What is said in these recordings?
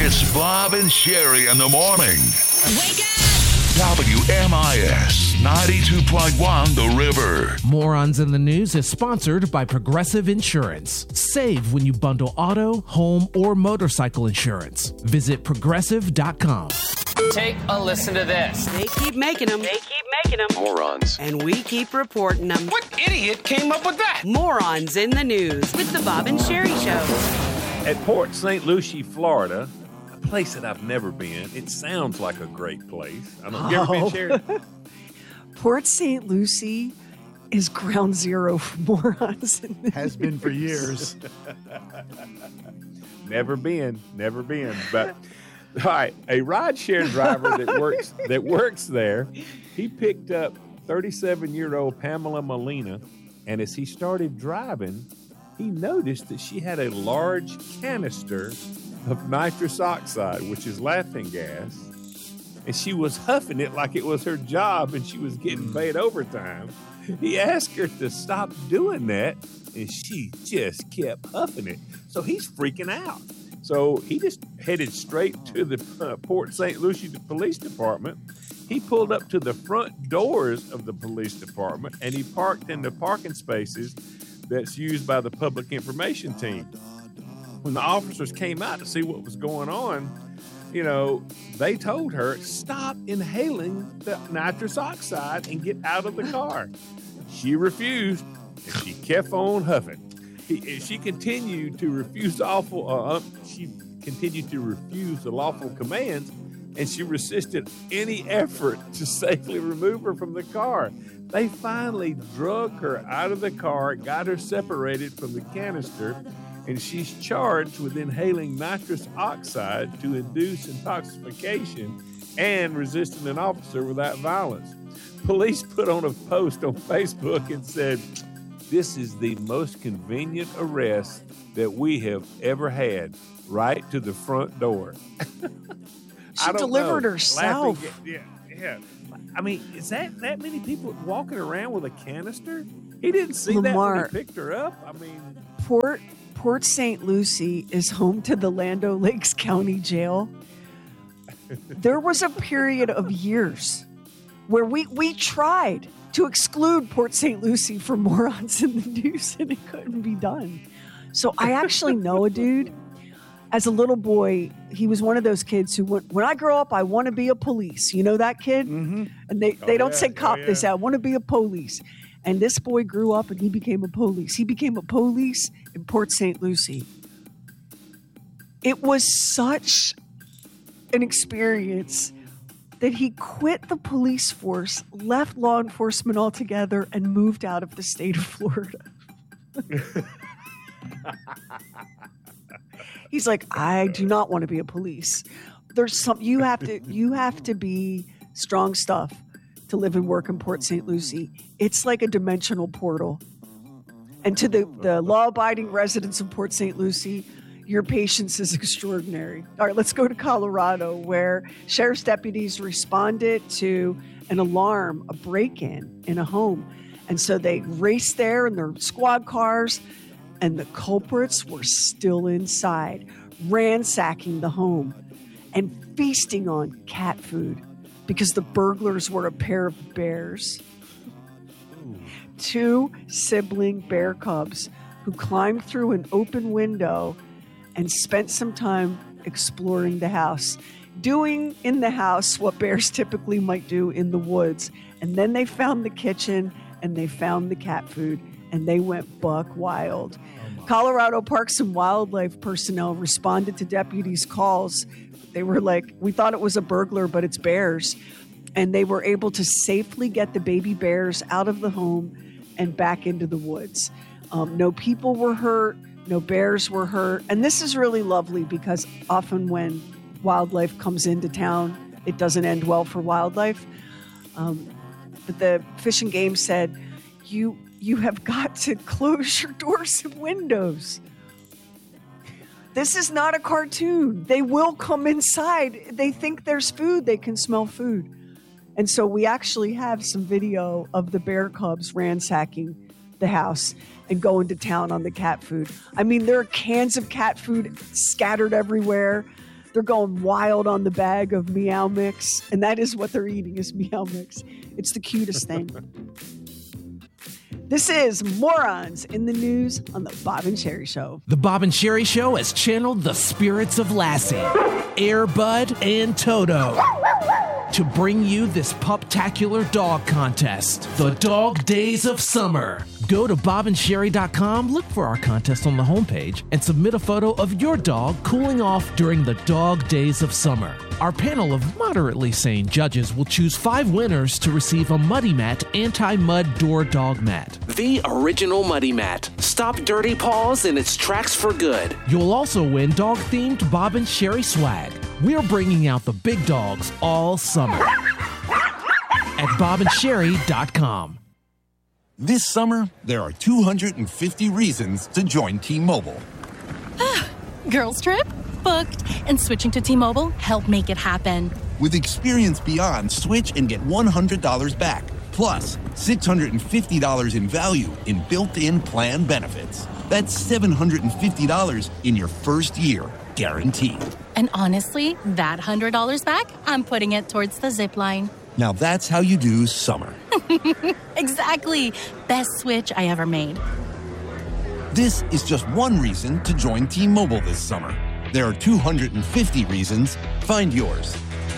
It's Bob and Sherry in the morning. Wake up! WMIS 92.1 The River. Morons in the News is sponsored by Progressive Insurance. Save when you bundle auto, home, or motorcycle insurance. Visit progressive.com. Take a listen to this. They keep making them. Morons. And we keep reporting them. What idiot came up with that? Morons in the News with the Bob and Sherry Show. At Port St. Lucie, Florida, a place that I've never been. It sounds like a great place. I don't know. You ever been, Sherry? Port St. Lucie is ground zero for morons. Has been for years. Never been. But all right, a rideshare driver that works there, he picked up 37-year-old Pamela Molina, and as he started driving, he noticed that she had a large canister of nitrous oxide, which is laughing gas, and she was huffing it like it was her job and she was getting paid overtime. He asked her to stop doing that, and she just kept huffing it. So he's freaking out. So he just headed straight to the Port St. Lucie Police Department. He pulled up to the front doors of the police department, and he parked in the parking spaces that's used by the public information team. When the officers came out to see what was going on, they told her, stop inhaling the nitrous oxide and get out of the car. She refused, and she kept on huffing. She continued to refuse the lawful commands, and she resisted any effort to safely remove her from the car. They finally drug her out of the car, got her separated from the canister, and she's charged with inhaling nitrous oxide to induce intoxication and resisting an officer without violence. Police put on a post on Facebook and said, "This is the most convenient arrest that we have ever had, right to the front door." She delivered herself. Yeah. I mean, is that many people walking around with a canister? He didn't see that when he picked her up. I mean, Port St. Lucie is home to the Land O'Lakes County Jail. There was a period of years where we tried to exclude Port St. Lucie for morons in the news, and it couldn't be done. So I actually know a dude. As a little boy, he was one of those kids who went, when I grow up, I want to be a police. You know that kid? Mm-hmm. And they don't say cop, they say, I want to be a police. And this boy grew up and he became a police. He became a police in Port St. Lucie. It was such an experience that he quit the police force, left law enforcement altogether, and moved out of the state of Florida. He's like, I do not want to be a police. There's some you have to be strong stuff to live and work in Port St. Lucie. It's like a dimensional portal. And to the law-abiding residents of Port St. Lucie, your patience is extraordinary. All right, let's go to Colorado, where sheriff's deputies responded to an alarm, a break-in in a home. And so they raced there in their squad cars, and the culprits were still inside, ransacking the home and feasting on cat food because the burglars were a pair of bears. 2 sibling bear cubs who climbed through an open window and spent some time exploring the house, doing in the house what bears typically might do in the woods. And then they found the kitchen and they found the cat food, and they went buck wild. Colorado Parks and Wildlife personnel responded to deputies' calls. They were like, we thought it was a burglar, but it's bears. And they were able to safely get the baby bears out of the home and back into the woods. No people were hurt. No bears were hurt. And this is really lovely because often when wildlife comes into town, it doesn't end well for wildlife. But the Fish and Game said, you have got to close your doors and windows. This is not a cartoon. They will come inside. They think there's food. They can smell food. And so we actually have some video of the bear cubs ransacking the house and going to town on the cat food. I mean, there are cans of cat food scattered everywhere. They're going wild on the bag of Meow Mix, and that is what they're eating is Meow Mix. It's the cutest thing. This is Morons in the News on the Bob and Sherry Show. The Bob and Sherry Show has channeled the spirits of Lassie, Air Bud, and Toto to bring you this puptacular dog contest, the Dog Days of Summer. Go to bobandsherry.com, look for our contest on the homepage, and submit a photo of your dog cooling off during the Dog Days of Summer. Our panel of moderately sane judges will choose 5 winners to receive a Muddy Mat anti-mud door dog mat. The original Muddy Mat. Stop dirty paws in its tracks for good. You'll also win dog-themed Bob and Sherry swag. We're bringing out the big dogs all summer at bobandsherry.com. This summer, there are 250 reasons to join T-Mobile. Girls trip? Booked. And switching to T-Mobile helped make it happen. With Experience Beyond, switch and get $100 back. Plus, $650 in value in built-in plan benefits. That's $750 in your first year, guaranteed. And honestly, that $100 back, I'm putting it towards the zip line. Now that's how you do summer. Exactly. Best switch I ever made. This is just one reason to join T-Mobile this summer. There are 250 reasons. Find yours.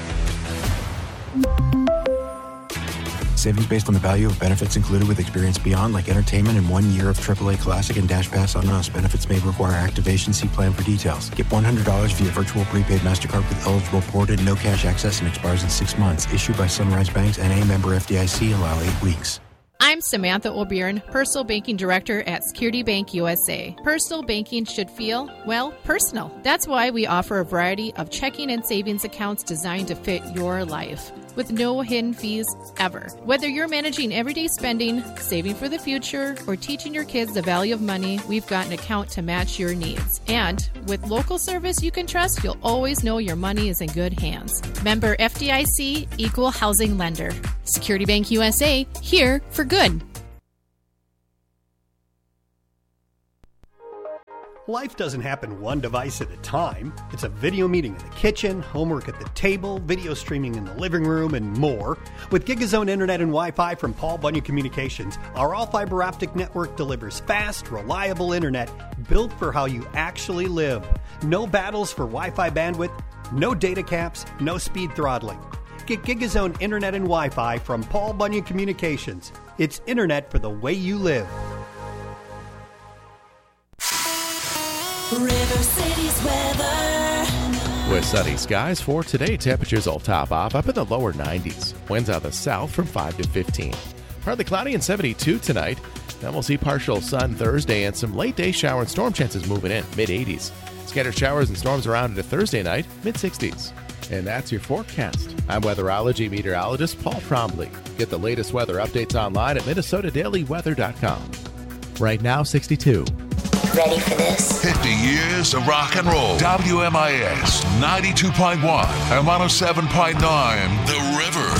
Savings based on the value of benefits included with Experience Beyond, like entertainment and 1 year of AAA Classic and Dash Pass on us. Benefits may require activation. See plan for details. Get $100 via virtual prepaid MasterCard with eligible ported, no cash access, and expires in 6 months. Issued by Sunrise Banks, N.A. member FDIC. Allow 8 weeks. I'm Samantha O'Byrne, Personal Banking Director at Security Bank USA. Personal banking should feel, well, personal. That's why we offer a variety of checking and savings accounts designed to fit your life, with no hidden fees ever. Whether you're managing everyday spending, saving for the future, or teaching your kids the value of money, we've got an account to match your needs. And with local service you can trust, you'll always know your money is in good hands. Member FDIC, Equal Housing Lender. Security Bank USA, here for good. Life doesn't happen one device at a time. It's a video meeting in the kitchen, homework at the table, video streaming in the living room, and more. With GigaZone Internet and Wi-Fi from Paul Bunyan Communications, our all-fiber optic network delivers fast, reliable internet built for how you actually live. No battles for Wi-Fi bandwidth, no data caps, no speed throttling. Get GigaZone Internet and Wi-Fi from Paul Bunyan Communications. It's internet for the way you live. River City's weather. With sunny skies for today, temperatures will top off up in the lower 90s. Winds out of the south from 5 to 15. Partly cloudy and 72 tonight. Then we'll see partial sun Thursday and some late day shower and storm chances moving in, mid-80s. Scattered showers and storms around into Thursday night, mid-60s. And that's your forecast. I'm weatherology meteorologist Paul Trombley. Get the latest weather updates online at MinnesotaDailyWeather.com. Right now, 62. Ready for this? 50 years of rock and roll. WMIS 92.1 and 107.9 The River.